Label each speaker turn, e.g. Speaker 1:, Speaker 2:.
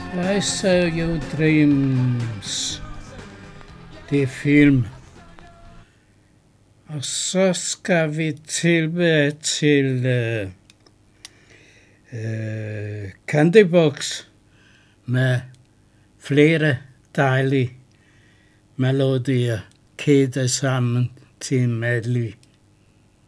Speaker 1: I saw your dreams. Det er film. Og så skal vi tilbage til Candybox med flere dejlige melodier kædet sammen til en medley.